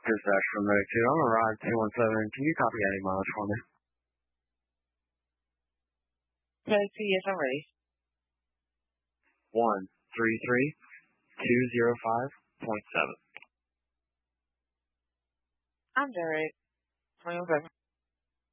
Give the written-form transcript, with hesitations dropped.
Dispatch from Road 2. I'm arrived 217. Can you copy any miles for me? Taxi, yes, I'm ready. 133205.7. I'm direct. 21 seconds.